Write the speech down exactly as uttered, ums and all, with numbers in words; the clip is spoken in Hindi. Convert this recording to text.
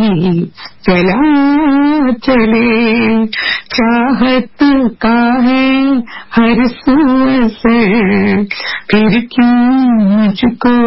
चला चले। चाहत का है हर सू असर, फिर क्यों मुझको